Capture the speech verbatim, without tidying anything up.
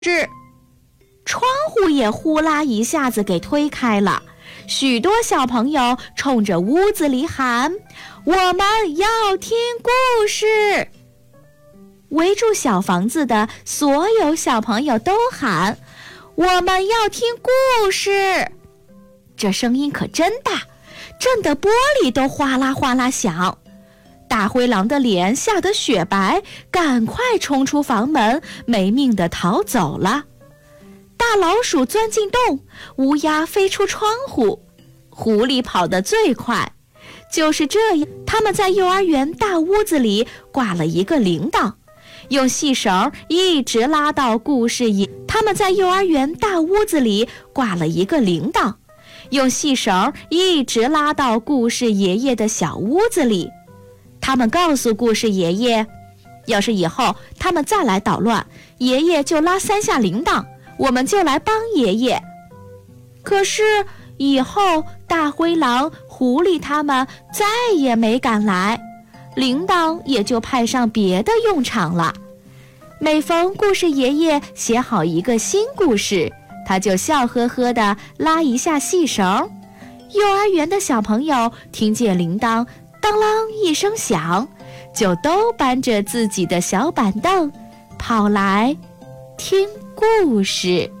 是，窗户也呼啦一下子给推开了，许多小朋友冲着屋子里喊：“我们要听故事！”围住小房子的所有小朋友都喊：“我们要听故事！”这声音可真大，震得玻璃都哗啦哗啦响。大灰狼的脸吓得雪白，赶快冲出房门，没命地逃走了。大老鼠钻进洞，乌鸦飞出窗户，狐狸跑得最快。就是这样，他们在幼儿园大屋子里挂了一个铃铛，用细绳一直拉到故事爷。他们在幼儿园大屋子里挂了一个铃铛，用细绳一直拉到故事爷爷的小屋子里。他们告诉故事爷爷，要是以后他们再来捣乱，爷爷就拉三下铃铛，我们就来帮爷爷。可是以后大灰狼、狐狸他们再也没敢来，铃铛也就派上别的用场了。每逢故事爷爷写好一个新故事，他就笑呵呵地拉一下细绳。幼儿园的小朋友听见铃铛当啷一声响，就都搬着自己的小板凳跑来听故事。